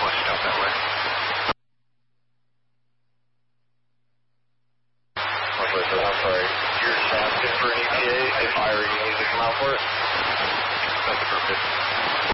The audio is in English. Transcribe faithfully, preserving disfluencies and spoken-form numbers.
push out that way. Northwest, I'm sorry. You're asking for an E T A. If I already need to come out for it? That's perfect.